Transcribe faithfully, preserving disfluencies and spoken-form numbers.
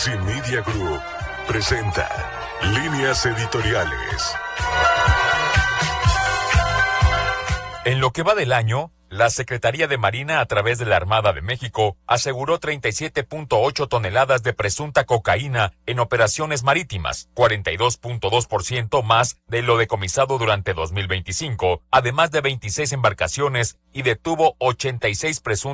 Media Group presenta Líneas Editoriales. En lo que va del año, la Secretaría de Marina, a través de la Armada de México, aseguró treinta y siete punto ocho toneladas de presunta cocaína en operaciones marítimas, cuarenta y dos punto dos por ciento más de lo decomisado durante dos mil veinticinco, además de veintiséis embarcaciones, y detuvo ochenta y seis presuntos